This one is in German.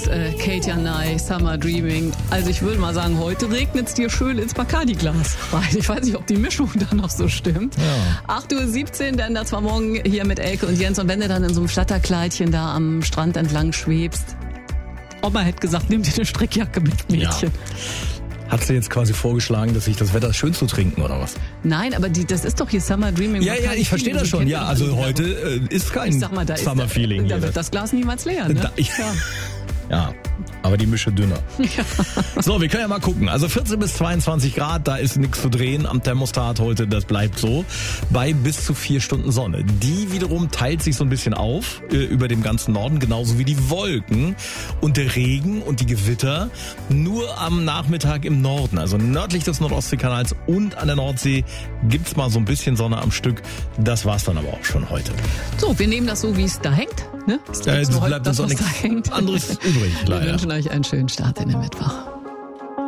Katia Nye, Summer Dreaming. Also ich würde mal sagen, heute regnet es dir schön ins Bacardi-Glas rein. Ich weiß nicht, ob die Mischung da noch so stimmt. Ja. 8:17 Uhr, denn das war morgen hier mit Elke und Jens. Und wenn du dann in so einem Flatterkleidchen da am Strand entlang schwebst, Oma hätte gesagt, nimm dir eine Strickjacke mit, Mädchen. Ja. Hat sie jetzt quasi vorgeschlagen, dass sich das Wetter schön zu trinken, oder was? Nein, aber das ist doch hier Summer Dreaming. Ja, ich verstehe das schon. Ja, also heute ist kein Summer-Feeling hier. Da wird das Glas niemals leer, ne? Ja, aber die Mische dünner. Ja. So, wir können ja mal gucken. Also 14 bis 22 Grad, da ist nichts zu drehen am Thermostat heute, das bleibt so. Bei bis zu 4 Stunden Sonne. Die wiederum teilt sich so ein bisschen auf über dem ganzen Norden, genauso wie die Wolken. Und der Regen und die Gewitter nur am Nachmittag im Norden. Also nördlich des Nordostseekanals und an der Nordsee gibt's mal so ein bisschen Sonne am Stück. Das war's dann aber auch schon heute. So, wir nehmen das so, wie es da hängt. Ne? Es bleibt uns auch nichts anderes übrig, leider. Wir wünschen euch einen schönen Start in den Mittwoch.